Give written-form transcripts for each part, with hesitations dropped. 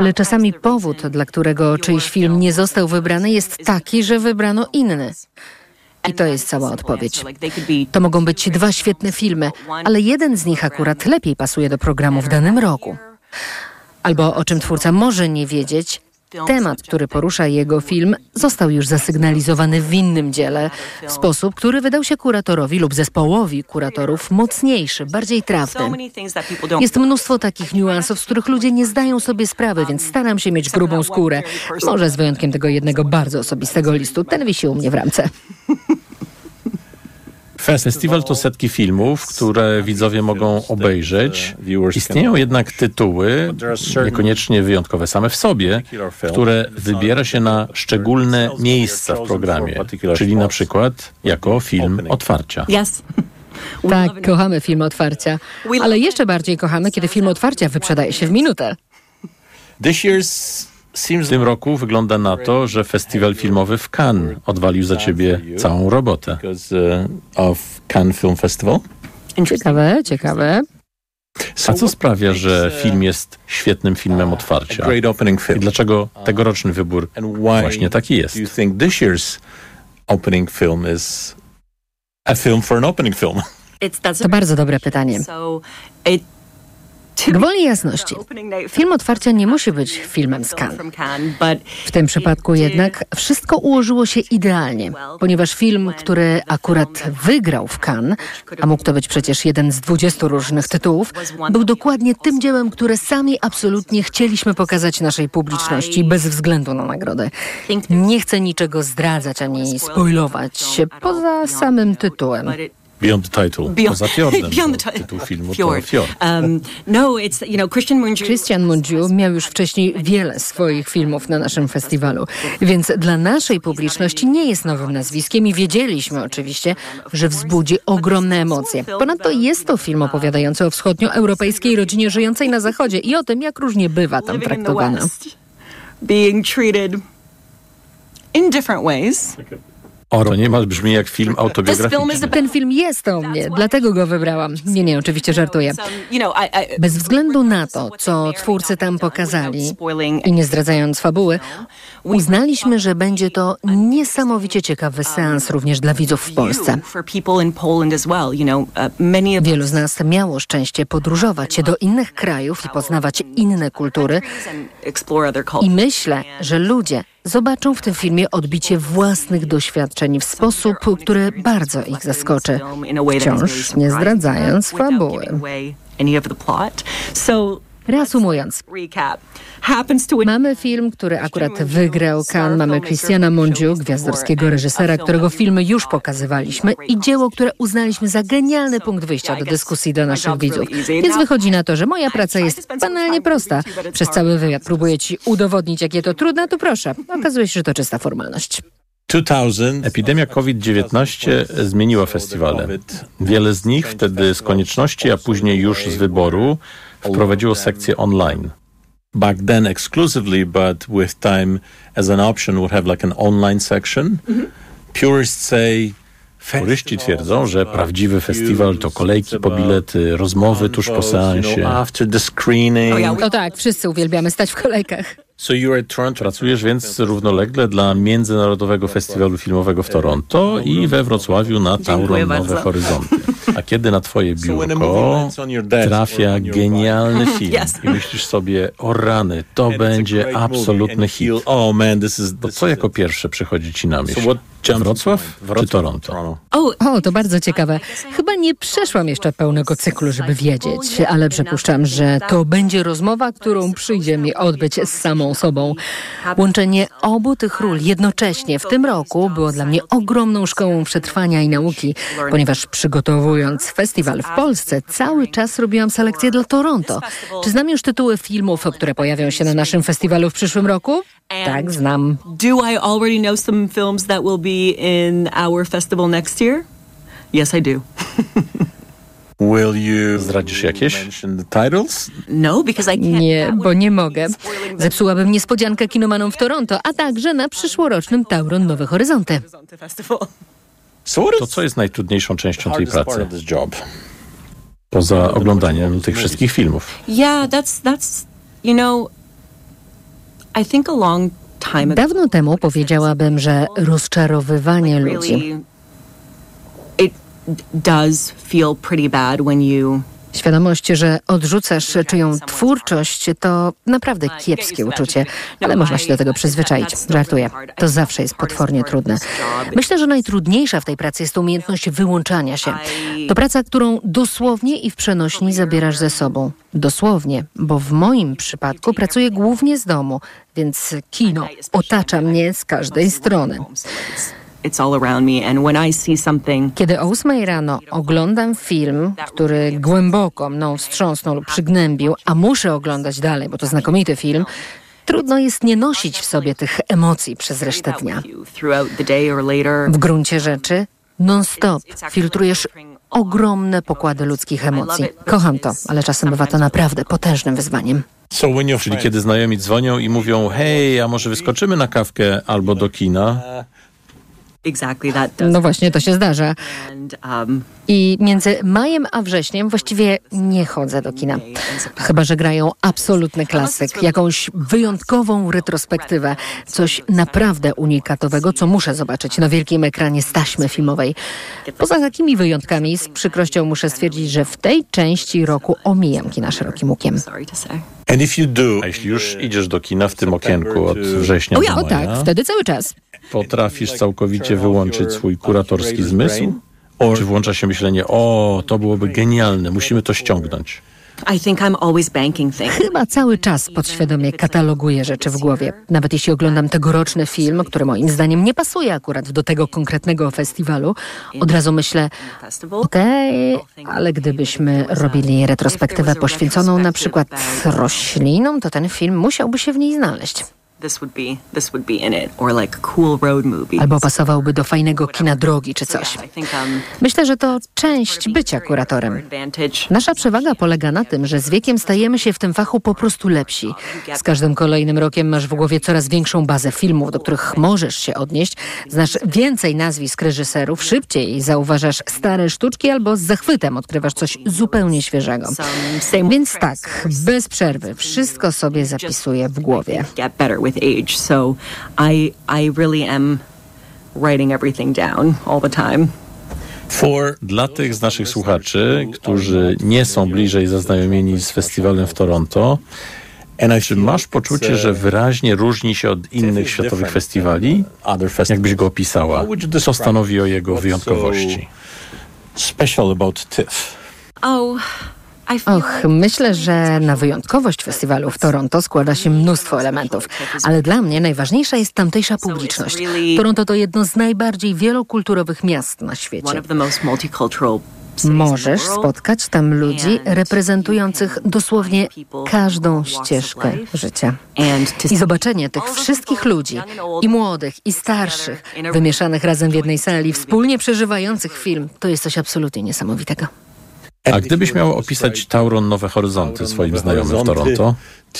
Ale czasami powód, dla którego czyjś film nie został wybrany, jest taki, że wybrano inny. I to jest cała odpowiedź. To mogą być 2 świetne filmy, ale jeden z nich akurat lepiej pasuje do programu w danym roku. Albo o czym twórca może nie wiedzieć, temat, który porusza jego film, został już zasygnalizowany w innym dziele w sposób, który wydał się kuratorowi lub zespołowi kuratorów mocniejszy, bardziej trafny. Jest mnóstwo takich niuansów, z których ludzie nie zdają sobie sprawy, więc staram się mieć grubą skórę. Może z wyjątkiem tego jednego bardzo osobistego listu. Ten wisi u mnie w ramce. Festiwal to setki filmów, które widzowie mogą obejrzeć. Istnieją jednak tytuły, niekoniecznie wyjątkowe same w sobie, które wybiera się na szczególne miejsca w programie, czyli na przykład jako film otwarcia. Tak, kochamy film otwarcia, ale jeszcze bardziej kochamy, kiedy film otwarcia wyprzedaje się w minutę. W tym roku wygląda na to, że festiwal filmowy w Cannes odwalił za ciebie całą robotę. Ciekawe. A co sprawia, że film jest świetnym filmem otwarcia? I dlaczego tegoroczny wybór właśnie taki jest? To bardzo dobre pytanie. Gwoli jasności, film otwarcia nie musi być filmem z Cannes. W tym przypadku jednak wszystko ułożyło się idealnie, ponieważ film, który akurat wygrał w Cannes, a mógł to być przecież jeden z 20 różnych tytułów, był dokładnie tym dziełem, które sami absolutnie chcieliśmy pokazać naszej publiczności bez względu na nagrodę. Nie chcę niczego zdradzać ani spoilować, poza samym tytułem. Beyond the Title, poza Fjordem, tytuł filmu to Fjord. Christian Mungiu miał już wcześniej wiele swoich filmów na naszym festiwalu, więc dla naszej publiczności nie jest nowym nazwiskiem i wiedzieliśmy oczywiście, że wzbudzi ogromne emocje. Ponadto jest to film opowiadający o wschodnioeuropejskiej rodzinie żyjącej na zachodzie i o tym, jak różnie bywa tam traktowana. To niemal brzmi jak film autobiograficzny. Ten film jest o mnie, dlatego go wybrałam. Nie, oczywiście żartuję. Bez względu na to, co twórcy tam pokazali i nie zdradzając fabuły, uznaliśmy, że będzie to niesamowicie ciekawy seans również dla widzów w Polsce. Wielu z nas miało szczęście podróżować do innych krajów i poznawać inne kultury i myślę, że ludzie zobaczą w tym filmie odbicie własnych doświadczeń w sposób, który bardzo ich zaskoczy, wciąż nie zdradzając fabuły. Reasumując, mamy film, który akurat wygrał Cannes, mamy Christiana Mungiu, gwiazdorskiego reżysera, którego filmy już pokazywaliśmy i dzieło, które uznaliśmy za genialny punkt wyjścia do dyskusji do naszych widzów. Więc wychodzi na to, że moja praca jest banalnie prosta. Przez cały wywiad próbuję ci udowodnić, jakie to trudne, to proszę. Okazuje się, że to czysta formalność. Epidemia COVID-19 zmieniła festiwale. Wiele z nich wtedy z konieczności, a później już z wyboru wprowadziło sekcję online. Back then exclusively, but with time as an option would have like an online section. Puryści twierdzą, że prawdziwy festiwal to kolejki po bilety, rozmowy tuż po seansie. No tak, wszyscy uwielbiamy stać w kolejkach. Pracujesz więc równolegle dla Międzynarodowego Festiwalu Filmowego w Toronto i we Wrocławiu na Tauron Nowe Horyzonty. A kiedy na twoje biurko trafia genialny film i myślisz sobie, o rany, to będzie absolutny hit. To co jako pierwsze przychodzi ci na myśl? Wrocław czy Toronto? O, to bardzo ciekawe. Chyba nie przeszłam jeszcze pełnego cyklu, żeby wiedzieć, ale przypuszczam, że to będzie rozmowa, którą przyjdzie mi odbyć z samą sobą. Łączenie obu tych ról jednocześnie w tym roku było dla mnie ogromną szkołą przetrwania i nauki, ponieważ przygotowując festiwal w Polsce, cały czas robiłam selekcję dla Toronto. Czy znam już tytuły filmów, które pojawią się na naszym festiwalu w przyszłym roku? Tak, znam. Do I already know some films that will be in our festival next year? Yes, I do. Zdradzisz jakieś? No, because I can't. Nie, bo nie mogę. Zepsułabym niespodziankę kinomanom w Toronto, a także na przyszłorocznym Tauron Nowe Horyzonty. To co jest najtrudniejszą częścią tej pracy? Poza oglądaniem tych wszystkich filmów. Yeah, that's Dawno temu powiedziałabym, że rozczarowywanie ludzi. Świadomość, że odrzucasz czyją twórczość, to naprawdę kiepskie uczucie, ale można się do tego przyzwyczaić. Żartuję. To zawsze jest potwornie trudne. Myślę, że najtrudniejsza w tej pracy jest umiejętność wyłączania się. To praca, którą dosłownie i w przenośni zabierasz ze sobą. Dosłownie, bo w moim przypadku pracuję głównie z domu, więc kino otacza mnie z każdej strony. Kiedy o 8 rano oglądam film, który głęboko mną wstrząsnął lub przygnębił, a muszę oglądać dalej, bo to znakomity film, trudno jest nie nosić w sobie tych emocji przez resztę dnia. W gruncie rzeczy non-stop filtrujesz ogromne pokłady ludzkich emocji. Kocham to, ale czasem bywa to naprawdę potężnym wyzwaniem. Czyli kiedy znajomi dzwonią i mówią: hej, a może wyskoczymy na kawkę albo do kina? No właśnie, to się zdarza. I między majem a wrześniem właściwie nie chodzę do kina. Chyba że grają absolutny klasyk, jakąś wyjątkową retrospektywę, coś naprawdę unikatowego, co muszę zobaczyć na wielkim ekranie z taśmy filmowej. Poza takimi wyjątkami z przykrością muszę stwierdzić, że w tej części roku omijam kina szerokim łukiem. A jeśli już idziesz do kina w tym okienku od września do maja, o tak, wtedy cały czas. Potrafisz całkowicie wyłączyć swój kuratorski zmysł? Czy włącza się myślenie: o, to byłoby genialne, musimy to ściągnąć? Chyba cały czas podświadomie kataloguję rzeczy w głowie. Nawet jeśli oglądam tegoroczny film, który moim zdaniem nie pasuje akurat do tego konkretnego festiwalu, od razu myślę: okej, ale gdybyśmy robili retrospektywę poświęconą na przykład roślinom, to ten film musiałby się w niej znaleźć. Albo pasowałby do fajnego kina drogi czy coś. Myślę, że to część bycia kuratorem. Nasza przewaga polega na tym, że z wiekiem stajemy się w tym fachu po prostu lepsi. Z każdym kolejnym rokiem masz w głowie coraz większą bazę filmów, do których możesz się odnieść. Znasz więcej nazwisk reżyserów, szybciej zauważasz stare sztuczki albo z zachwytem odkrywasz coś zupełnie świeżego. Więc tak, bez przerwy, wszystko sobie zapisuję w głowie. Age, so I really am writing everything down all the time. Dla tych z naszych słuchaczy, którzy nie są bliżej zaznajomieni z festiwalem w Toronto, czy masz poczucie, że wyraźnie różni się od innych światowych festiwali? Jak byś go opisała? Co stanowi o jego wyjątkowości? Myślę, że na wyjątkowość festiwalu w Toronto składa się mnóstwo elementów, ale dla mnie najważniejsza jest tamtejsza publiczność. Toronto to jedno z najbardziej wielokulturowych miast na świecie. Możesz spotkać tam ludzi reprezentujących dosłownie każdą ścieżkę życia. I zobaczenie tych wszystkich ludzi, i młodych, i starszych, wymieszanych razem w jednej sali, wspólnie przeżywających film, to jest coś absolutnie niesamowitego. A gdybyś miał opisać Tauron Nowe Horyzonty swoim znajomym w Toronto?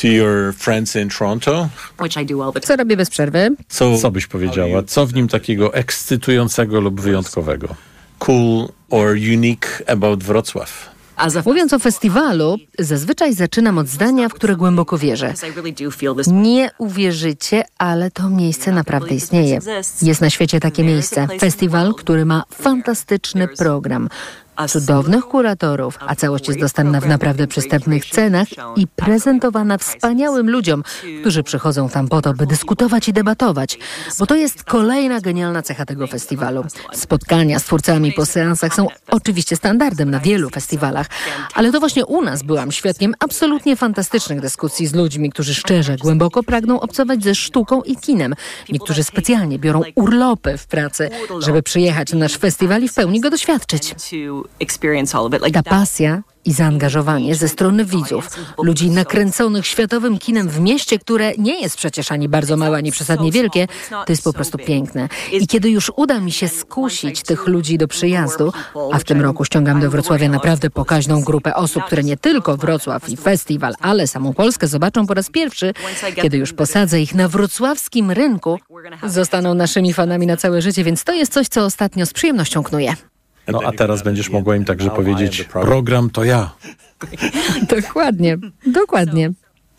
Co robię bez przerwy? Co byś powiedziała? Co w nim takiego ekscytującego lub wyjątkowego? Cool or unique about Wrocław? Mówiąc o festiwalu, zazwyczaj zaczynam od zdania, w które głęboko wierzę. Nie uwierzycie, ale to miejsce naprawdę istnieje. Jest na świecie takie miejsce. Festiwal, który ma fantastyczny program. Cudownych kuratorów, a całość jest dostępna w naprawdę przystępnych cenach i prezentowana wspaniałym ludziom, którzy przychodzą tam po to, by dyskutować i debatować. Bo to jest kolejna genialna cecha tego festiwalu. Spotkania z twórcami po seansach są oczywiście standardem na wielu festiwalach, ale to właśnie u nas byłam świadkiem absolutnie fantastycznych dyskusji z ludźmi, którzy szczerze, głęboko pragną obcować ze sztuką i kinem. Niektórzy specjalnie biorą urlopy w pracy, żeby przyjechać na nasz festiwal i w pełni go doświadczyć. Ta pasja i zaangażowanie ze strony widzów, ludzi nakręconych światowym kinem w mieście, które nie jest przecież ani bardzo małe, ani przesadnie wielkie, to jest po prostu piękne. I kiedy już uda mi się skusić tych ludzi do przyjazdu, a w tym roku ściągam do Wrocławia naprawdę pokaźną grupę osób, które nie tylko Wrocław i festiwal, ale samą Polskę zobaczą po raz pierwszy, kiedy już posadzę ich na wrocławskim rynku, zostaną naszymi fanami na całe życie, więc to jest coś, co ostatnio z przyjemnością knuję. No a teraz będziesz mogła im także powiedzieć: program to ja. Dokładnie.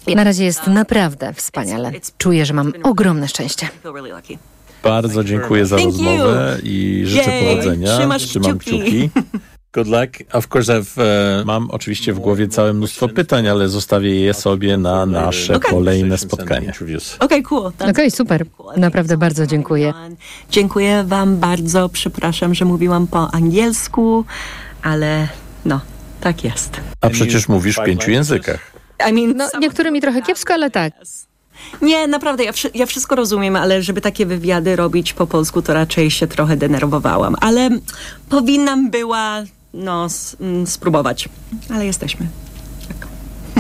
Na razie jest naprawdę wspaniale. Czuję, że mam ogromne szczęście. Bardzo dziękuję za rozmowę i życzę powodzenia. Trzymam kciuki. Good luck. Of course mam oczywiście w głowie całe mnóstwo pytań, ale zostawię je sobie na nasze kolejne spotkania. Okej, super. Naprawdę bardzo dziękuję. Dziękuję wam bardzo. Przepraszam, że mówiłam po angielsku, ale tak jest. A przecież mówisz w 5 językach. Niektórymi trochę kiepsko, ale tak. Nie, naprawdę, ja wszystko rozumiem, ale żeby takie wywiady robić po polsku, to raczej się trochę denerwowałam. Ale powinnam była, spróbować. Ale jesteśmy. Tak.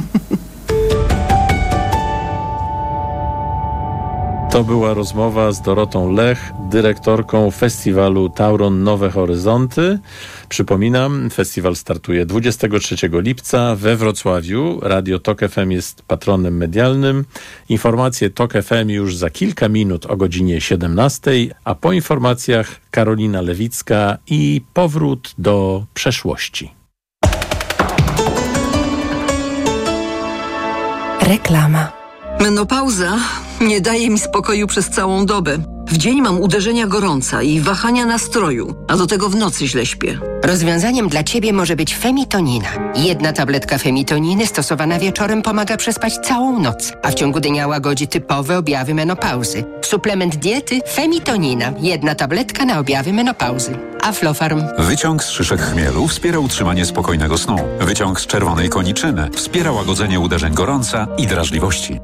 To była rozmowa z Dorotą Lech, dyrektorką festiwalu Tauron Nowe Horyzonty. Przypominam, festiwal startuje 23 lipca we Wrocławiu. Radio Tok FM jest patronem medialnym. Informacje Tok FM już za kilka minut o godzinie 17, a po informacjach Karolina Lewicka i powrót do przeszłości. Reklama. Menopauza nie daje mi spokoju przez całą dobę. W dzień mam uderzenia gorąca i wahania nastroju, a do tego w nocy źle śpię. Rozwiązaniem dla Ciebie może być Femitonina. 1 tabletka Femitoniny stosowana wieczorem pomaga przespać całą noc, a w ciągu dnia łagodzi typowe objawy menopauzy. Suplement diety Femitonina. 1 tabletka na objawy menopauzy. Aflofarm. Wyciąg z szyszek chmielu wspiera utrzymanie spokojnego snu. Wyciąg z czerwonej koniczyny wspiera łagodzenie uderzeń gorąca i drażliwości.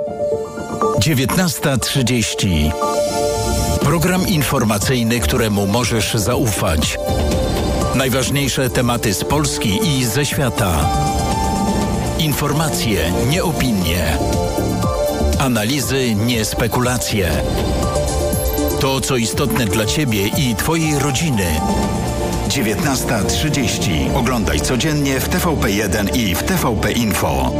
19:30. Program informacyjny, któremu możesz zaufać. Najważniejsze tematy z Polski i ze świata. Informacje, nie opinie. Analizy, nie spekulacje. To, co istotne dla Ciebie i Twojej rodziny. 19:30. Oglądaj codziennie w TVP1 i w TVP Info.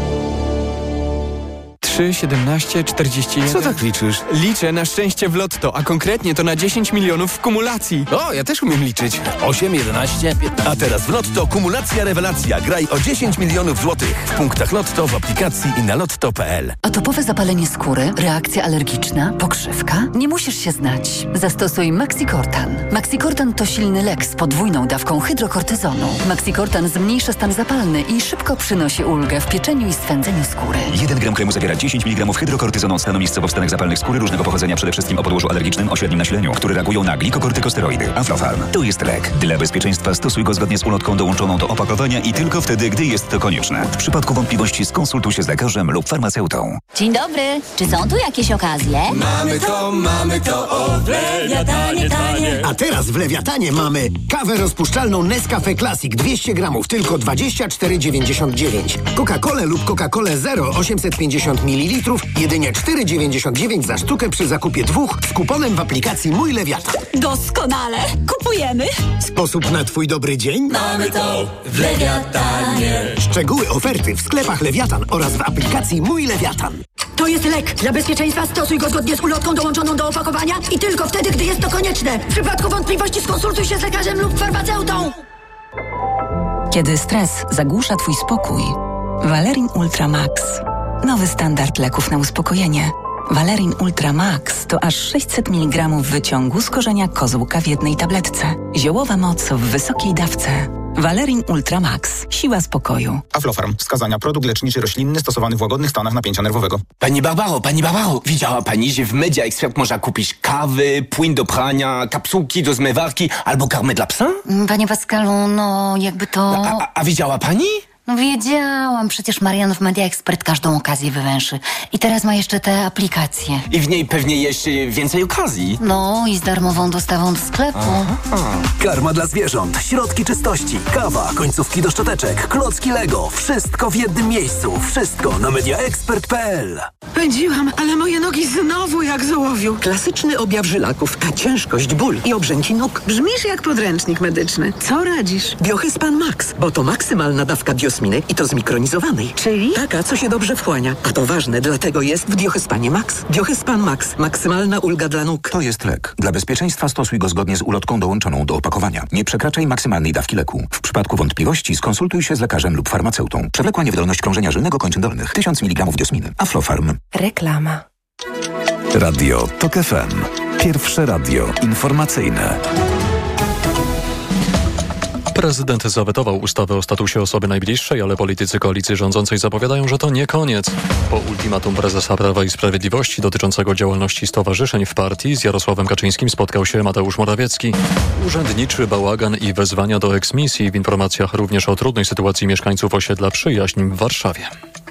3, 17, 41. Co tak liczysz? Liczę na szczęście w lotto, a konkretnie to na 10 milionów w kumulacji. O, ja też umiem liczyć. 8, 11, 15. A teraz w Lotto kumulacja rewelacja. Graj o 10 milionów złotych. W punktach Lotto, w aplikacji i na lotto.pl. Atopowe zapalenie skóry, reakcja alergiczna, pokrzywka? Nie musisz się znać. Zastosuj Maxicortan. Maxicortan to silny lek z podwójną dawką hydrokortyzonu. Maxicortan zmniejsza stan zapalny i szybko przynosi ulgę w pieczeniu i swędzeniu skóry. 1 gram kremu zawiera 10 mg hydrokortyzonu od stanu miejscowo w stanach zapalnych skóry różnego pochodzenia, przede wszystkim o podłożu alergicznym o średnim nasileniu, które reagują na glikokortykosteroidy. Aflofarm. To jest lek. Dla bezpieczeństwa stosuj go zgodnie z ulotką dołączoną do opakowania i tylko wtedy, gdy jest to konieczne. W przypadku wątpliwości skonsultuj się z lekarzem lub farmaceutą. Dzień dobry. Czy są tu jakieś okazje? Mamy to, o, w Lewiatanie tanie. A teraz w Lewiatanie mamy kawę rozpuszczalną Nescafe Classic 200 gramów, tylko 24,99. Coca-Colę lub Coca-Colę Zero 850 ml, jedynie 4,99 za sztukę przy zakupie 2 z kuponem w aplikacji Mój Lewiatan. Doskonale. Kupujemy. Sposób na Twój dobry dzień? Mamy to w Lewiatanie. Szczegóły oferty w sklepach Lewiatan oraz w aplikacji Mój Lewiatan. To jest lek. Dla bezpieczeństwa stosuj go zgodnie z ulotką dołączoną do opakowania i tylko wtedy, gdy jest to konieczne. W przypadku wątpliwości skonsultuj się z lekarzem lub farmaceutą. Kiedy stres zagłusza Twój spokój, Valerin Ultra Max. Nowy standard leków na uspokojenie. Valerin Ultra Max to aż 600 mg wyciągu z korzenia kozłka w jednej tabletce. Ziołowa moc w wysokiej dawce. Valerin Ultra Max. Siła spokoju. Aflofarm. Wskazania. Produkt leczniczy roślinny stosowany w łagodnych stanach napięcia nerwowego. Pani Barbaro, widziała pani, że w Media Expert można kupić kawy, płyn do prania, kapsułki do zmywarki albo karmę dla psa? Panie Pascalu, jakby to... A widziała pani? Wiedziałam, przecież Marian w Media Expert każdą okazję wywęszy. I teraz ma jeszcze te aplikacje. I w niej pewnie jest więcej okazji. I z darmową dostawą do sklepu. Karma dla zwierząt, środki czystości, kawa, końcówki do szczoteczek, klocki Lego. Wszystko w jednym miejscu. Wszystko na mediaexpert.pl. spędziłam, ale moje nogi znowu jak z ołowiu. Klasyczny objaw żylaków, ciężkość, ból i obrzęki nóg. Brzmisz jak podręcznik medyczny. Co radzisz? Biohyspan Max, bo to maksymalna dawka biosminy i to zmikronizowanej. Czyli? Taka, co się dobrze wchłania. A to ważne, dlatego jest w Biohyspanie Max. Biohyspan Max. Maksymalna ulga dla nóg. To jest lek. Dla bezpieczeństwa stosuj go zgodnie z ulotką dołączoną do opakowania. Nie przekraczaj maksymalnej dawki leku. W przypadku wątpliwości skonsultuj się z lekarzem lub farmaceutą. Przewlekła niewydolność krążenia żylnego kończyn dolnych. 1000 mg diosminy. Aflofarm. Reklama. Radio TOK FM. Pierwsze radio informacyjne. Prezydent zawetował ustawę o statusie osoby najbliższej, ale politycy koalicji rządzącej zapowiadają, że to nie koniec. Po ultimatum prezesa Prawa i Sprawiedliwości dotyczącego działalności stowarzyszeń w partii z Jarosławem Kaczyńskim spotkał się Mateusz Morawiecki. Urzędniczy bałagan i wezwania do eksmisji. W informacjach również o trudnej sytuacji mieszkańców osiedla Przyjaźń w Warszawie.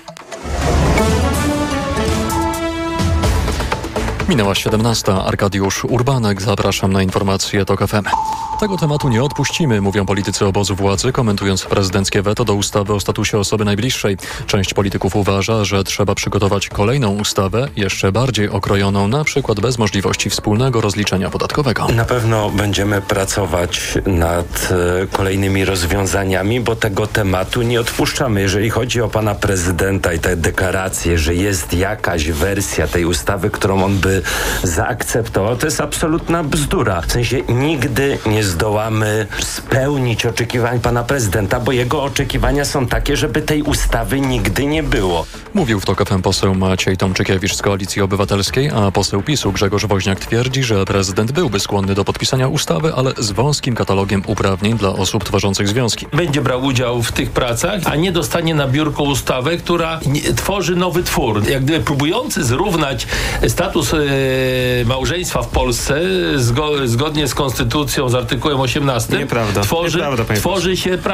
Minęła 17. Arkadiusz Urbanek. Zapraszam na informacje TOK FM. Tego tematu nie odpuścimy, mówią politycy obozu władzy, komentując prezydenckie weto do ustawy o statusie osoby najbliższej. Część polityków uważa, że trzeba przygotować kolejną ustawę, jeszcze bardziej okrojoną, na przykład bez możliwości wspólnego rozliczenia podatkowego. Na pewno będziemy pracować nad kolejnymi rozwiązaniami, bo tego tematu nie odpuszczamy. Jeżeli chodzi o pana prezydenta i te deklaracje, że jest jakaś wersja tej ustawy, którą on by zaakceptował, to jest absolutna bzdura. W sensie nigdy nie zdołamy spełnić oczekiwań pana prezydenta, bo jego oczekiwania są takie, żeby tej ustawy nigdy nie było. Mówił w TOK FM poseł Maciej Tomczykiewicz z Koalicji Obywatelskiej, a poseł PiS-u Grzegorz Woźniak twierdzi, że prezydent byłby skłonny do podpisania ustawy, ale z wąskim katalogiem uprawnień dla osób tworzących związki. Będzie brał udział w tych pracach, a nie dostanie na biurko ustawę, która tworzy nowy twór. Jak gdyby próbujący zrównać status małżeństwa w Polsce zgodnie z konstytucją, z artykułem 18, tworzy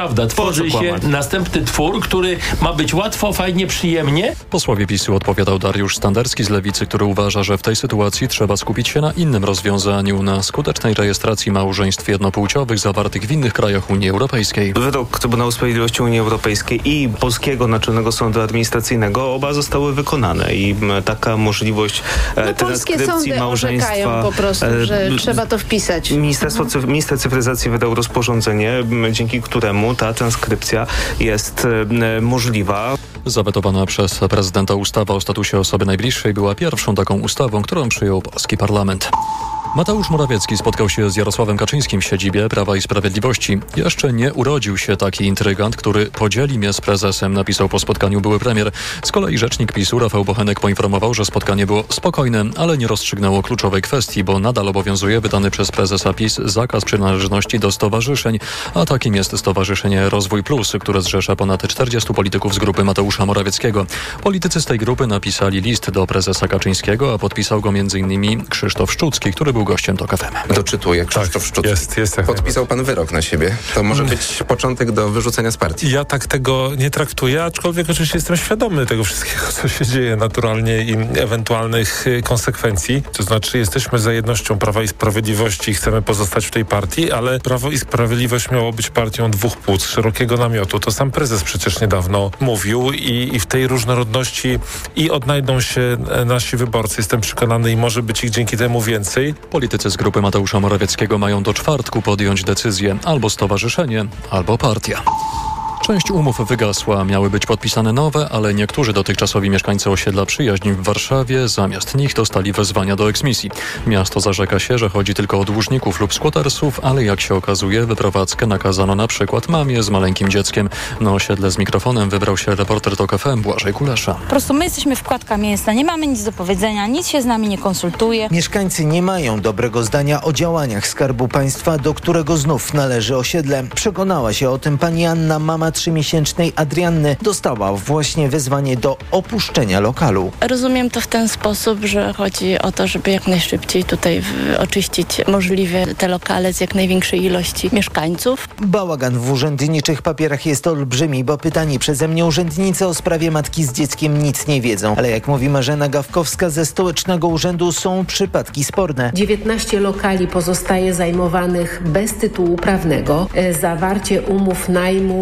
się następny twór, który ma być łatwo, fajnie, przyjemnie. Posłowie PiS-u odpowiadał Dariusz Standerski z Lewicy, który uważa, że w tej sytuacji trzeba skupić się na innym rozwiązaniu, na skutecznej rejestracji małżeństw jednopłciowych zawartych w innych krajach Unii Europejskiej. Według Trybunału Sprawiedliwości Unii Europejskiej i Polskiego Naczelnego Sądu Administracyjnego oba zostały wykonane i taka możliwość transkrypcji małżeństwa po prostu, że trzeba to wpisać. Minister cyfryzacji wydał rozporządzenie, dzięki któremu ta transkrypcja jest możliwa. Zawetowana przez prezydenta ustawa o statusie osoby najbliższej była pierwszą taką ustawą, którą przyjął polski parlament. Mateusz Morawiecki spotkał się z Jarosławem Kaczyńskim w siedzibie Prawa i Sprawiedliwości. Jeszcze nie urodził się taki intrygant, który podzieli mnie z prezesem, napisał po spotkaniu były premier. Z kolei rzecznik PiS-u Rafał Bochenek poinformował, że spotkanie było spokojne, ale nie rozstrzygnęło kluczowej kwestii, bo nadal obowiązuje wydany przez prezesa PiS zakaz przynależności do stowarzyszeń, a takim jest Stowarzyszenie Rozwój Plus, które zrzesza ponad 40 polityków z grupy Mateusza Morawieckiego. Politycy z tej grupy napisali list do prezesa Kaczyńskiego, a podpisał go m.in. Krzysztof Szczucki, który był gościem TOK FM. Doczytuję, Krzysztof Szczucki. Jest Podpisał pan wyrok na siebie. To może być początek do wyrzucenia z partii. Ja tak tego nie traktuję, aczkolwiek oczywiście jestem świadomy tego wszystkiego, co się dzieje naturalnie i ewentualnych konsekwencji. To znaczy jesteśmy za jednością Prawa i Sprawiedliwości i chcemy pozostać w tej partii, ale Prawo i Sprawiedliwość miało być partią dwóch płód, szerokiego namiotu. To sam prezes przecież niedawno mówił i w tej różnorodności i odnajdą się nasi wyborcy. Jestem przekonany i może być ich dzięki temu więcej. Politycy z grupy Mateusza Morawieckiego mają do czwartku podjąć decyzję: albo stowarzyszenie, albo partia. Część umów wygasła, miały być podpisane nowe, ale niektórzy dotychczasowi mieszkańcy osiedla Przyjaźń w Warszawie zamiast nich dostali wezwania do eksmisji. Miasto zarzeka się, że chodzi tylko o dłużników lub squattersów, ale jak się okazuje, wyprowadzkę nakazano na przykład mamie z maleńkim dzieckiem. Na osiedle z mikrofonem wybrał się reporter TOK FM Błażej Kulesza. Po prostu my jesteśmy wkładka mięsna, nie mamy nic do powiedzenia, nic się z nami nie konsultuje. Mieszkańcy nie mają dobrego zdania o działaniach Skarbu Państwa, do którego znów należy osiedle. Przekonała się o tym pani Anna, mama 3-miesięcznej Adrianny. Dostała właśnie wezwanie do opuszczenia lokalu. Rozumiem to w ten sposób, że chodzi o to, żeby jak najszybciej tutaj oczyścić możliwie te lokale z jak największej ilości mieszkańców. Bałagan w urzędniczych papierach jest olbrzymi, bo pytani przeze mnie urzędnicy o sprawie matki z dzieckiem nic nie wiedzą. Ale jak mówi Marzena Gawkowska ze Stołecznego Urzędu, są przypadki sporne. 19 lokali pozostaje zajmowanych bez tytułu prawnego. Zawarcie umów najmu nie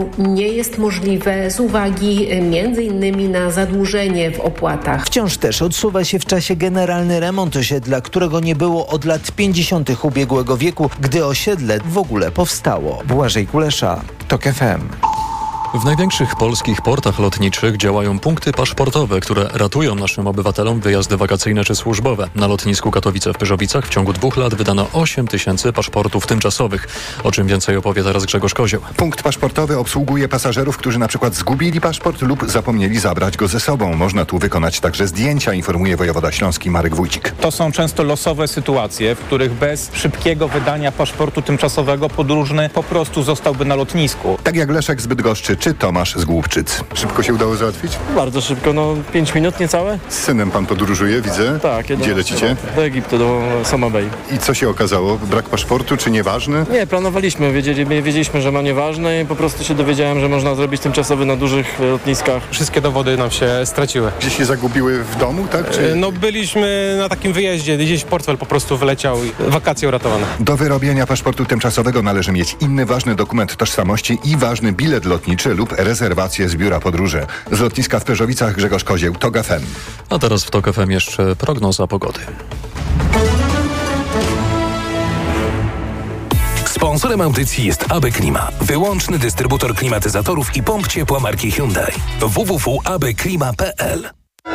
nie jest możliwe z uwagi m.in. na zadłużenie w opłatach. Wciąż też odsuwa się w czasie generalny remont osiedla, którego nie było od lat 50. ubiegłego wieku, gdy osiedle w ogóle powstało. Błażej Kulesza, TOK FM. W największych polskich portach lotniczych działają punkty paszportowe, które ratują naszym obywatelom wyjazdy wakacyjne czy służbowe. Na lotnisku Katowice w Pyrzowicach w ciągu 2 lat wydano 8 000 paszportów tymczasowych. O czym więcej opowie teraz Grzegorz Kozioł. Punkt paszportowy obsługuje pasażerów, którzy na przykład zgubili paszport lub zapomnieli zabrać go ze sobą. Można tu wykonać także zdjęcia, informuje wojewoda śląski Marek Wójcik. To są często losowe sytuacje, w których bez szybkiego wydania paszportu tymczasowego podróżny po prostu zostałby na lotnisku. Tak jak Leszek z Bydgoszczy czy Tomasz z Głubczyc. Szybko się udało załatwić? Bardzo szybko, 5 minut niecałe. Z synem pan podróżuje, widzę. Tak. Gdzie lecicie? Do Egiptu, do Sama Bay. I co się okazało? Brak paszportu czy nieważny? Nie, planowaliśmy, wiedzieliśmy, że ma nieważne i po prostu się dowiedziałem, że można zrobić tymczasowy na dużych lotniskach. Wszystkie dowody nam się straciły. Gdzieś się zagubiły w domu, tak? Czy... Byliśmy na takim wyjeździe, gdzieś portfel po prostu wyleciał i wakacje uratowane. Do wyrobienia paszportu tymczasowego należy mieć inny ważny dokument tożsamości i ważny bilet lotniczy lub rezerwację z biura podróży. Z lotniska w Pyrzowicach Grzegorz Kozieł, TOK FM. A teraz w TOK FM jeszcze prognoza pogody. Sponsorem audycji jest AB Klima, wyłączny dystrybutor klimatyzatorów i pomp ciepła marki Hyundai. www.abklima.pl.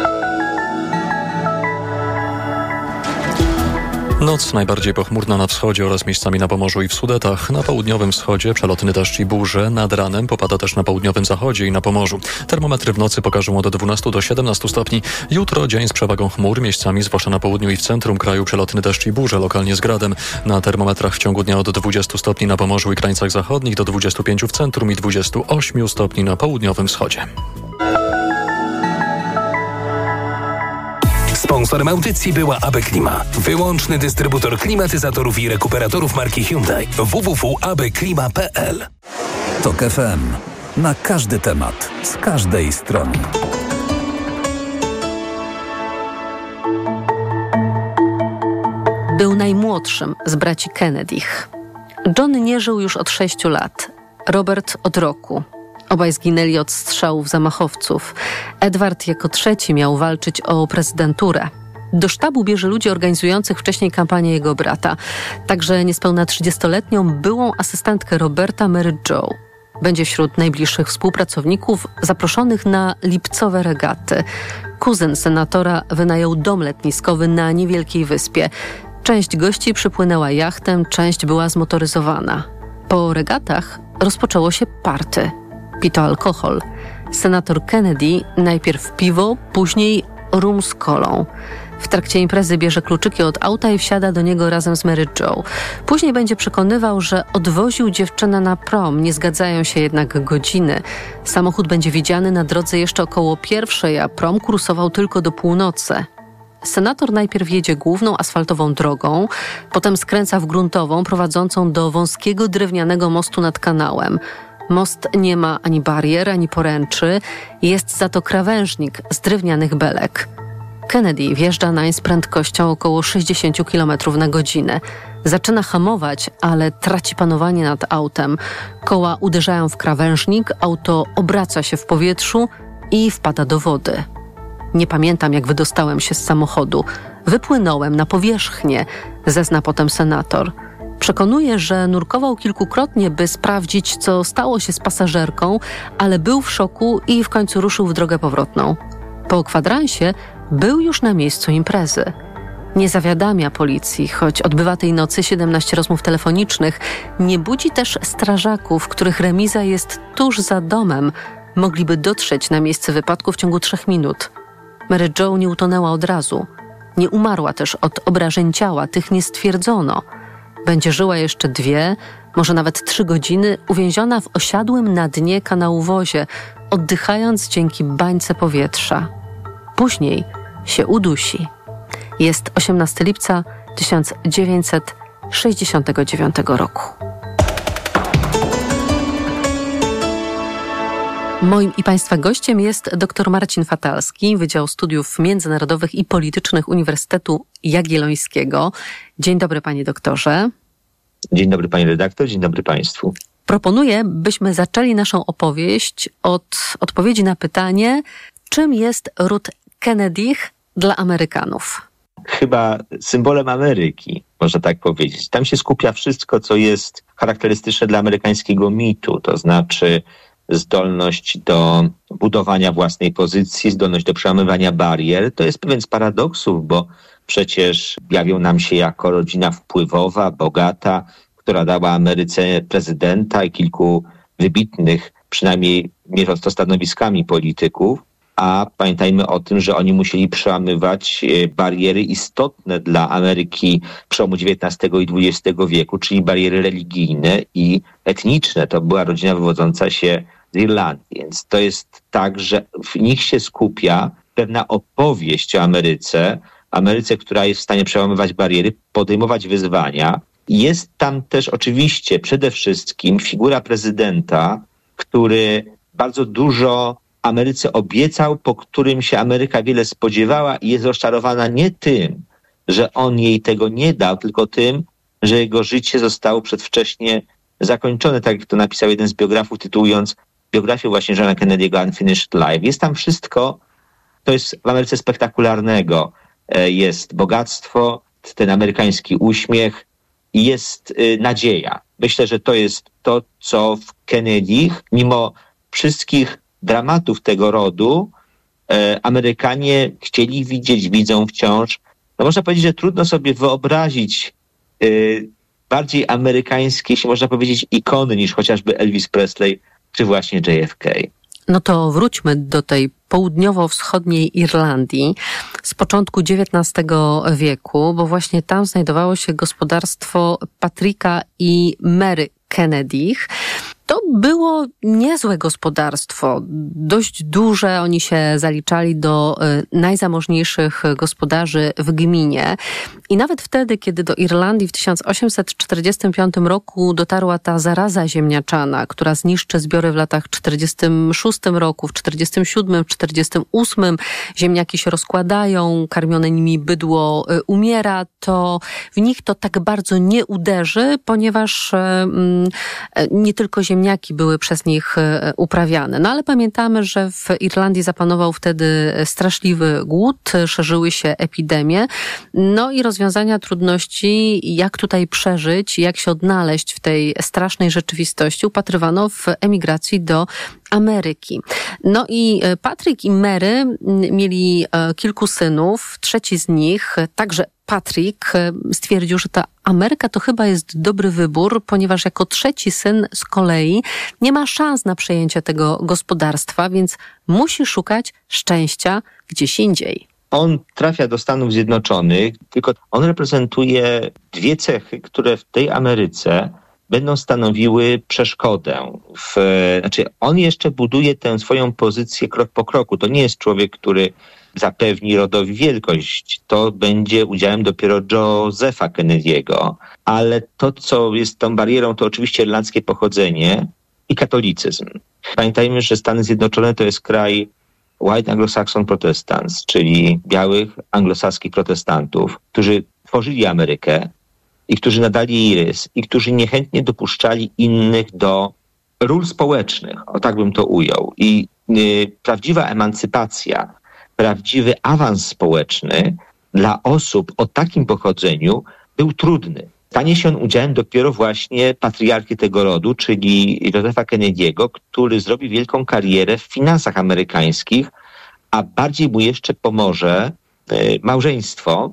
Noc najbardziej pochmurna na wschodzie oraz miejscami na Pomorzu i w Sudetach. Na południowym wschodzie przelotny deszcz i burze. Nad ranem popada też na południowym zachodzie i na Pomorzu. Termometry w nocy pokażą od 12 do 17 stopni. Jutro dzień z przewagą chmur. Miejscami, zwłaszcza na południu i w centrum kraju, przelotny deszcz i burze, lokalnie z gradem. Na termometrach w ciągu dnia od 20 stopni na Pomorzu i krańcach zachodnich do 25 w centrum i 28 stopni na południowym wschodzie. Sponsorem audycji była AB Klima, wyłączny dystrybutor klimatyzatorów i rekuperatorów marki Hyundai. www.abklima.pl. TOK FM. Na każdy temat, z każdej strony. Był najmłodszym z braci Kennedych. John nie żył już od 6 lat, Robert od roku. Obaj zginęli od strzałów zamachowców. Edward jako trzeci miał walczyć o prezydenturę. Do sztabu bierze ludzi organizujących wcześniej kampanię jego brata. Także niespełna 30-letnią byłą asystentkę Roberta Mary Jo. Będzie wśród najbliższych współpracowników zaproszonych na lipcowe regaty. Kuzyn senatora wynajął dom letniskowy na niewielkiej wyspie. Część gości przypłynęła jachtem, część była zmotoryzowana. Po regatach rozpoczęło się party. Pito alkohol. Senator Kennedy najpierw piwo, później rum z kolą. W trakcie imprezy bierze kluczyki od auta i wsiada do niego razem z Mary Jo. Później będzie przekonywał, że odwoził dziewczynę na prom, nie zgadzają się jednak godziny. Samochód będzie widziany na drodze jeszcze około 1:00, a prom kursował tylko do północy. Senator najpierw jedzie główną asfaltową drogą, potem skręca w gruntową prowadzącą do wąskiego drewnianego mostu nad kanałem. Most nie ma ani barier, ani poręczy, jest za to krawężnik z drewnianych belek. Kennedy wjeżdża nań z prędkością około 60 km na godzinę. Zaczyna hamować, ale traci panowanie nad autem. Koła uderzają w krawężnik, auto obraca się w powietrzu i wpada do wody. Nie pamiętam, jak wydostałem się z samochodu. Wypłynąłem na powierzchnię, zezna potem senator. Przekonuje, że nurkował kilkukrotnie, by sprawdzić, co stało się z pasażerką, ale był w szoku i w końcu ruszył w drogę powrotną. Po kwadransie był już na miejscu imprezy. Nie zawiadamia policji, choć odbywa tej nocy 17 rozmów telefonicznych. Nie budzi też strażaków, których remiza jest tuż za domem. Mogliby dotrzeć na miejsce wypadku w ciągu 3 minut. Mary Jo nie utonęła od razu. Nie umarła też od obrażeń ciała, tych nie stwierdzono. Będzie żyła jeszcze 2, może nawet 3 godziny, uwięziona w osiadłym na dnie kanału wozie, oddychając dzięki bańce powietrza. Później się udusi. Jest 18 lipca 1969 roku. Moim i Państwa gościem jest dr Marcin Fatalski, Wydział Studiów Międzynarodowych i Politycznych Uniwersytetu Jagiellońskiego. Dzień dobry, panie doktorze. Dzień dobry, pani redaktor, dzień dobry państwu. Proponuję, byśmy zaczęli naszą opowieść od odpowiedzi na pytanie, czym jest ród Kennedych dla Amerykanów? Chyba symbolem Ameryki, można tak powiedzieć. Tam się skupia wszystko, co jest charakterystyczne dla amerykańskiego mitu, to znaczy zdolność do budowania własnej pozycji, zdolność do przełamywania barier. To jest pewien z paradoksów, bo przecież jawią nam się jako rodzina wpływowa, bogata, która dała Ameryce prezydenta i kilku wybitnych, przynajmniej mierząc to stanowiskami polityków, a pamiętajmy o tym, że oni musieli przełamywać bariery istotne dla Ameryki przełomu XIX i XX wieku, czyli bariery religijne i etniczne. To była rodzina wywodząca się z Irlandii, więc to jest tak, że w nich się skupia pewna opowieść o Ameryce, która jest w stanie przełamywać bariery, podejmować wyzwania. Jest tam też oczywiście przede wszystkim figura prezydenta, który bardzo dużo Ameryce obiecał, po którym się Ameryka wiele spodziewała i jest rozczarowana nie tym, że on jej tego nie dał, tylko tym, że jego życie zostało przedwcześnie zakończone, tak jak to napisał jeden z biografów, tytułując biografię właśnie Johna Kennedy'ego Unfinished Life. Jest tam wszystko, to jest w Ameryce spektakularnego. Jest bogactwo, ten amerykański uśmiech i jest nadzieja. Myślę, że to jest to, co w Kennedych, mimo wszystkich dramatów tego rodu, Amerykanie chcieli widzieć, widzą wciąż. No można powiedzieć, że trudno sobie wyobrazić bardziej amerykańskie, jeśli można powiedzieć, ikony niż chociażby Elvis Presley czy właśnie JFK. No to wróćmy do tej południowo-wschodniej Irlandii z początku XIX wieku, bo właśnie tam znajdowało się gospodarstwo Patricka i Mary Kennedych. To było niezłe gospodarstwo, dość duże. Oni się zaliczali do najzamożniejszych gospodarzy w gminie. I nawet wtedy, kiedy do Irlandii w 1845 roku dotarła ta zaraza ziemniaczana, która zniszczy zbiory w latach 46 roku, w 47, w 48 ziemniaki się rozkładają, karmione nimi bydło umiera, to w nich to tak bardzo nie uderzy, ponieważ nie tylko ziemniaki były przez nich uprawiane. No ale pamiętamy, że w Irlandii zapanował wtedy straszliwy głód, szerzyły się epidemie. No i rozwiązania trudności, jak tutaj przeżyć, jak się odnaleźć w tej strasznej rzeczywistości, upatrywano w emigracji do Ameryki. No i Patrick i Mary mieli kilku synów. Trzeci z nich, także Patrick, stwierdził, że ta Ameryka to chyba jest dobry wybór, ponieważ jako trzeci syn z kolei nie ma szans na przejęcie tego gospodarstwa, więc musi szukać szczęścia gdzieś indziej. On trafia do Stanów Zjednoczonych, tylko on reprezentuje dwie cechy, które w tej Ameryce będą stanowiły przeszkodę. On jeszcze buduje tę swoją pozycję krok po kroku. To nie jest człowiek, który zapewni rodowi wielkość. To będzie udziałem dopiero Josepha Kennedy'ego. Ale to, co jest tą barierą, to oczywiście irlandzkie pochodzenie i katolicyzm. Pamiętajmy, że Stany Zjednoczone to jest kraj White Anglo-Saxon Protestants, czyli białych anglosaskich protestantów, którzy tworzyli Amerykę i którzy nadali jej rys i którzy niechętnie dopuszczali innych do ról społecznych, o tak bym to ujął. I prawdziwa emancypacja, prawdziwy awans społeczny dla osób o takim pochodzeniu był trudny. Stanie się on udziałem dopiero właśnie patriarchy tego rodu, czyli Josepha Kennedy'ego, który zrobi wielką karierę w finansach amerykańskich, a bardziej mu jeszcze pomoże małżeństwo.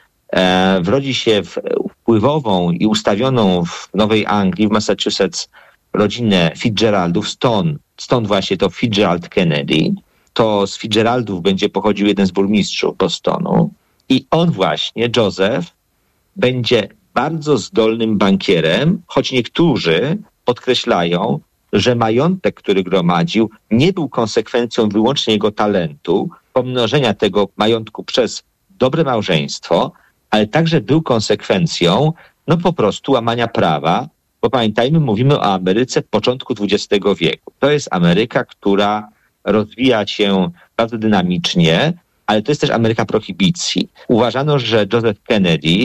Wrodzi się w wpływową i ustawioną w Nowej Anglii, w Massachusetts, rodzinę Fitzgeraldów, stąd właśnie to Fitzgerald Kennedy. To z Fitzgeraldów będzie pochodził jeden z burmistrzów Bostonu. I on właśnie, Joseph, będzie bardzo zdolnym bankierem, choć niektórzy podkreślają, że majątek, który gromadził, nie był konsekwencją wyłącznie jego talentu, pomnożenia tego majątku przez dobre małżeństwo, ale także był konsekwencją po prostu łamania prawa, bo pamiętajmy, mówimy o Ameryce początku XX wieku. To jest Ameryka, która rozwija się bardzo dynamicznie, ale to jest też Ameryka prohibicji. Uważano, że Joseph Kennedy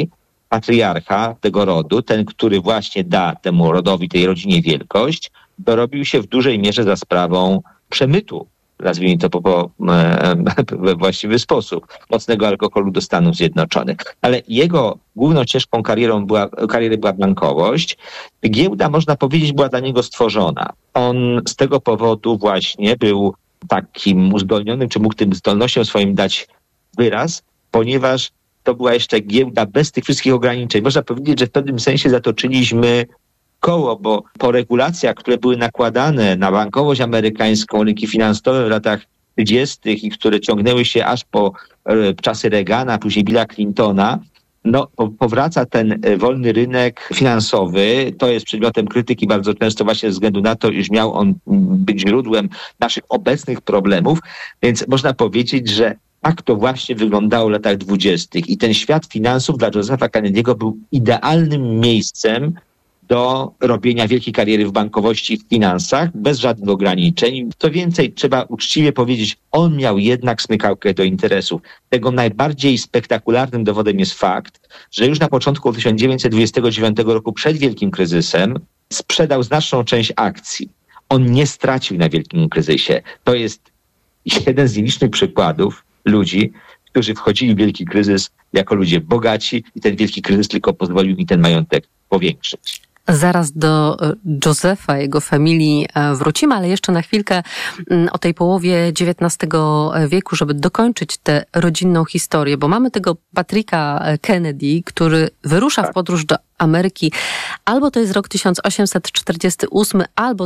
patriarcha tego rodu, ten, który właśnie da temu rodowi, tej rodzinie wielkość, dorobił się w dużej mierze za sprawą przemytu, nazwijmy to we właściwy sposób, mocnego alkoholu do Stanów Zjednoczonych. Ale jego główną ścieżką kariery była bankowość. Giełda, można powiedzieć, była dla niego stworzona. On z tego powodu właśnie był takim uzdolnionym, czy mógł tym zdolnościom swoim dać wyraz, ponieważ to była jeszcze giełda bez tych wszystkich ograniczeń. Można powiedzieć, że w pewnym sensie zatoczyliśmy koło, bo po regulacjach, które były nakładane na bankowość amerykańską, rynki finansowe w latach 30. i które ciągnęły się aż po czasy Reagana, później Billa Clintona, powraca ten wolny rynek finansowy. To jest przedmiotem krytyki bardzo często właśnie ze względu na to, iż miał on być źródłem naszych obecnych problemów. Więc można powiedzieć, że tak to właśnie wyglądało w latach 20. I ten świat finansów dla Josepha Kennedy'ego był idealnym miejscem do robienia wielkiej kariery w bankowości i w finansach, bez żadnych ograniczeń. Co więcej, trzeba uczciwie powiedzieć, on miał jednak smykałkę do interesów. Tego najbardziej spektakularnym dowodem jest fakt, że już na początku 1929 roku, przed wielkim kryzysem, sprzedał znaczną część akcji. On nie stracił na wielkim kryzysie. To jest jeden z nielicznych przykładów ludzi, którzy wchodzili w wielki kryzys jako ludzie bogaci i ten wielki kryzys tylko pozwolił mi ten majątek powiększyć. Zaraz do Josepha, jego familii wrócimy, ale jeszcze na chwilkę o tej połowie XIX wieku, żeby dokończyć tę rodzinną historię, bo mamy tego Patricka Kennedy, który wyrusza w podróż do Ameryki. Albo to jest rok 1848, albo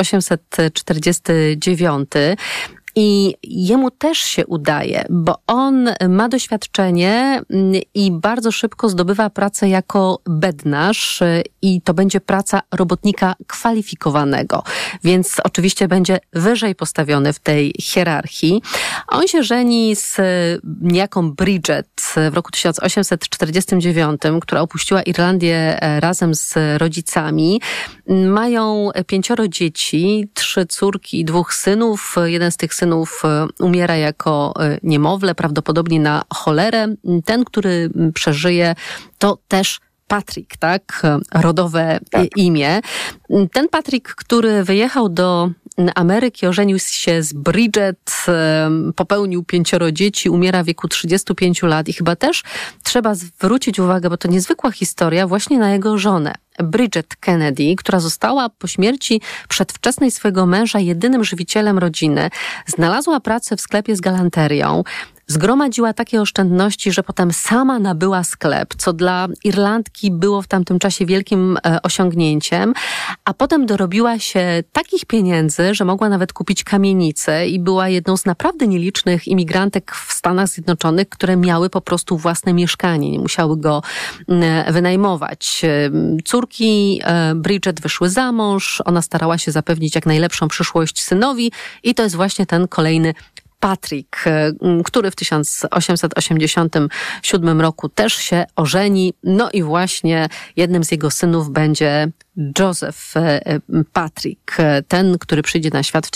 1849. I jemu też się udaje, bo on ma doświadczenie i bardzo szybko zdobywa pracę jako bednarz i to będzie praca robotnika kwalifikowanego, więc oczywiście będzie wyżej postawiony w tej hierarchii. On się żeni z niejaką Bridget w roku 1849, która opuściła Irlandię razem z rodzicami. Mają 5 dzieci, 3 córki i 2 synów. Jeden z tych synów umiera jako niemowlę, prawdopodobnie na cholerę. Ten, który przeżyje, to też Patrick, tak? Rodowe imię. Ten Patrick, który wyjechał do Ameryki, ożenił się z Bridget, popełnił 5 dzieci, umiera w wieku 35 lat i chyba też trzeba zwrócić uwagę, bo to niezwykła historia, właśnie na jego żonę. Bridget Kennedy, która została po śmierci przedwczesnej swojego męża jedynym żywicielem rodziny, znalazła pracę w sklepie z galanterią, zgromadziła takie oszczędności, że potem sama nabyła sklep, co dla Irlandki było w tamtym czasie wielkim osiągnięciem, a potem dorobiła się takich pieniędzy, że mogła nawet kupić kamienicę i była jedną z naprawdę nielicznych imigrantek w Stanach Zjednoczonych, które miały po prostu własne mieszkanie, nie musiały go wynajmować. Córki Bridget wyszły za mąż, ona starała się zapewnić jak najlepszą przyszłość synowi i to jest właśnie ten kolejny Patrick, który w 1887 roku też się ożeni. No i właśnie jednym z jego synów będzie Joseph Patrick, ten, który przyjdzie na świat w